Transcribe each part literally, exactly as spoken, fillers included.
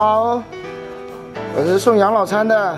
好，我是送养老餐的。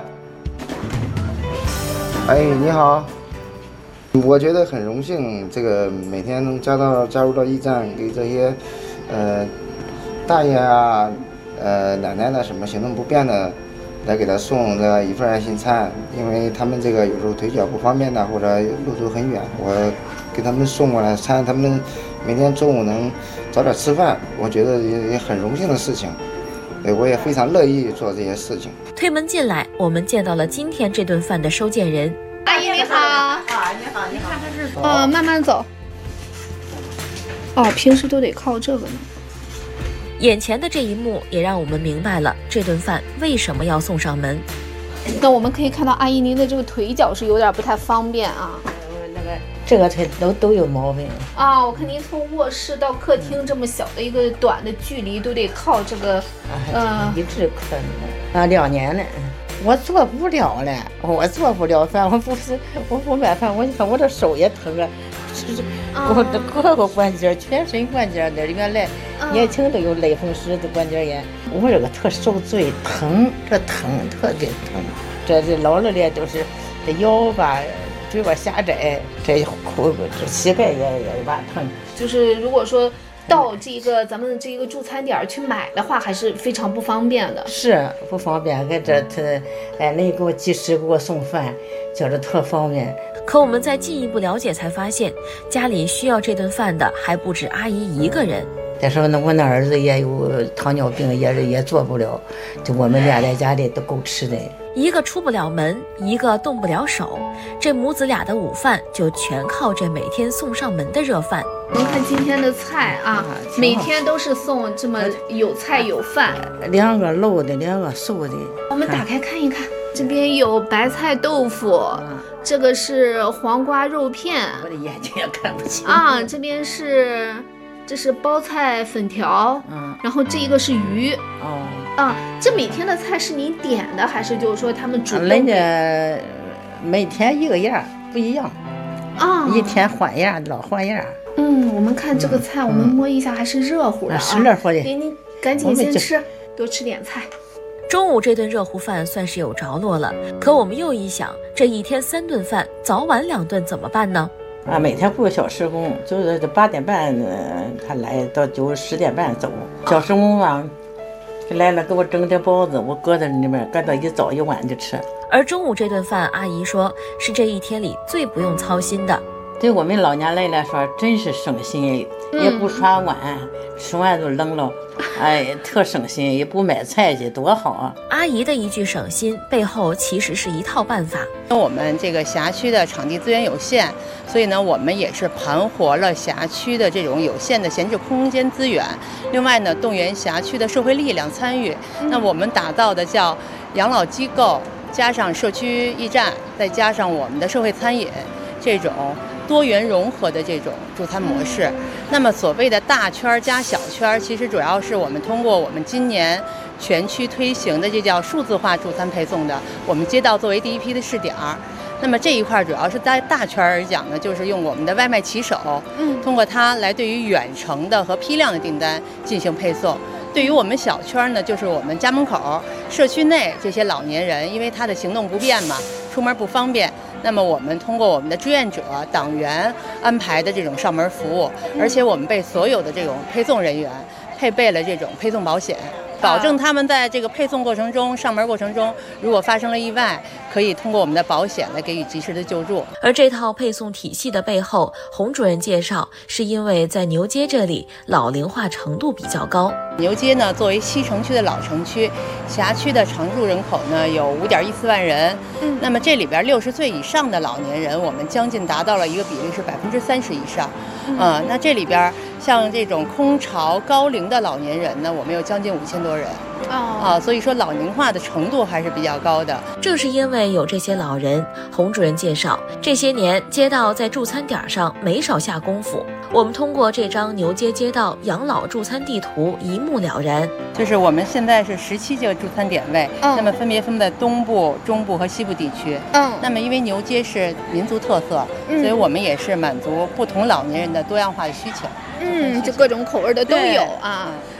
哎，你好，我觉得很荣幸，这个每天能加到加入到驿站，给这些呃大爷啊、呃奶奶呢什么行动不便的，来给他送这一份爱心餐，因为他们这个有时候腿脚不方便的，或者路途很远，我给他们送过来餐，他们每天中午能早点吃饭，我觉得也也很荣幸的事情。对，我也非常乐意做这些事情。 推门进来，我们见到了今天这顿饭的收件人。 阿姨你好。啊， 你好，你看这是哦，慢慢走。哦，平时都得靠这个呢。 眼前的这一幕也让我们明白了这顿饭为什么要送上门。 那我们可以看到阿姨您的这个腿脚是有点不太方便啊。 那个这个腿都都有毛病啊！我看您从卧室到客厅这么小的一个短的距离，都得靠这个， 嗯、呃，一直靠着啊，两年了，我做不了了，我做不了饭，我不是我不买饭，我看我这手也疼啊，就是我的各个关节、全身关节的，原来年轻都有类风湿的关节炎，我这个特受罪，疼，这疼特别疼，这这老了的都是这腰吧。腿吧狭窄，这裤这膝盖也也一把疼。 就是如果说到这个咱们这个助餐点去买的话，还是非常不方便的。 是不方便，给这他哎，那给我及时给我送饭，觉着特方便。 可我们再进一步了解才发现，家里需要这顿饭的还不止阿姨一个人。 再说那我那儿子也有糖尿病，也是也做不了，就我们俩在家里都够吃的。 一个出不了门，一个动不了手，这母子俩的午饭就全靠这每天送上门的热饭。 您看今天的菜啊，啊每天都是送这么有菜有饭， 两个漏的，两个熟的。 我们打开看一看，这边有白菜豆腐，嗯、这个是黄瓜肉片， 我的眼睛也看不清啊。这边是，这是包菜粉条，嗯，然后这一个是鱼，哦。啊，这每天的菜是您点的，还是就是说他们主动？ 人家每天一个样不一样，啊，一天换样，老换样。 嗯，我们看这个菜，嗯、我们摸一下，还是热乎的啊， 是热乎的。 您您赶紧先吃，多吃点菜。 中午这顿热乎饭算是有着落了，可我们又一想，这一天三顿饭，早晚两顿怎么办呢？ 啊，每天雇小时工，就是八点半、呃、他来到九十点半走，小时工啊。来了，给我蒸点包子，我搁在里面，搁到一早一晚就吃。 而中午这顿饭，阿姨说是这一天里最不用操心的。 对我们老年人来说，真是省心，也不刷碗，吃完就扔了，哎，特省心，也不买菜去，多好啊！ 阿姨的一句省心，背后其实是一套办法。 我们这个辖区的场地资源有限，所以呢，我们也是盘活了辖区的这种有限的闲置空间资源。另外呢，动员辖区的社会力量参与。那我们打造的叫养老机构，加上社区驿站，再加上我们的社会餐饮，这种多元融合的这种助餐模式。那么所谓的大圈加小圈，其实主要是我们通过我们今年全区推行的这叫数字化助餐配送的，我们街道作为第一批的试点儿。那么这一块主要是在大圈而讲呢，就是用我们的外卖骑手，嗯，通过它来对于远程的和批量的订单进行配送。对于我们小圈呢，就是我们家门口、社区内这些老年人，因为他的行动不便嘛，出门不方便。那么我们通过我们的志愿者、党员安排的这种上门服务，而且我们被所有的这种配送人员配备了这种配送保险，保证他们在这个配送过程中、上门过程中，如果发生了意外，可以通过我们的保险来给予及时的救助。 而这套配送体系的背后，洪主任介绍，是因为在牛街这里老龄化程度比较高。 牛街呢，作为西城区的老城区，辖区的常住人口呢有五点一四万人。嗯，那么这里边六十岁以上的老年人，我们将近达到了一个比例是百分之三十以上。嗯、呃，那这里边像这种空巢高龄的老年人呢，我们有将近五千多人。哦，啊，所以说老龄化的程度还是比较高的。 正是因为有这些老人，洪主任介绍，这些年街道在助餐点上没少下功夫。我们通过这张牛街街道养老助餐地图一目了然。 就是我们现在是十七个助餐点位，嗯、那么分别分在东部、中部和西部地区。嗯，那么因为牛街是民族特色，嗯、所以我们也是满足不同老年人的多样化的需求。 嗯，就各种口味的都有啊。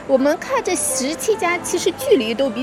我们看这十七家，其实距离都比